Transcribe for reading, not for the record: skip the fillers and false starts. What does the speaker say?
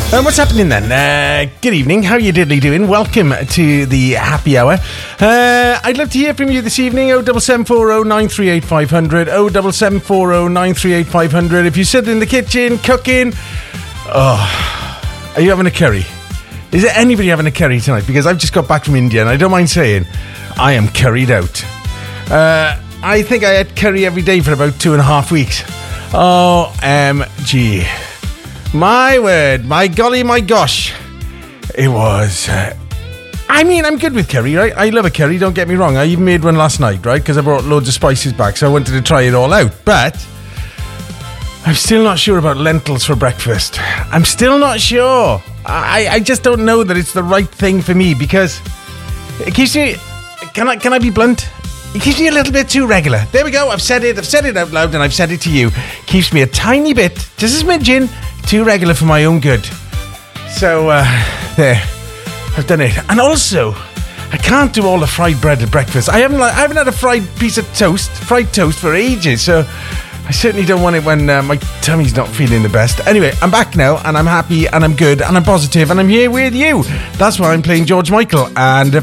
What's happening then? Good evening. How you diddly doing? Welcome to the happy hour. I'd love to hear from you this evening. 07740 938 500. 07740 938 500. If you sit in the kitchen cooking, are you having a curry? Is there anybody having a curry tonight? Because I've just got back from India and I don't mind saying I am curried out. I think I had curry every day for about 2.5 weeks. OMG. My word, my golly, my gosh. It was... I'm good with curry, right? I love a curry, don't get me wrong. I even made one last night, right? Because I brought loads of spices back, so I wanted to try it all out. But I'm still not sure about lentils for breakfast. I'm still not sure. I just don't know that it's the right thing for me because it keeps me... Can I be blunt? It keeps me a little bit too regular. There we go, I've said it out loud and I've said it to you. Keeps me a tiny bit, just a smidgen, too regular for my own good. So, there. I've done it. And also, I can't do all the fried bread at breakfast. I haven't had a fried toast for ages, so I certainly don't want it when my tummy's not feeling the best. Anyway, I'm back now, and I'm happy, and I'm good, and I'm positive, and I'm here with you. That's why I'm playing George Michael, and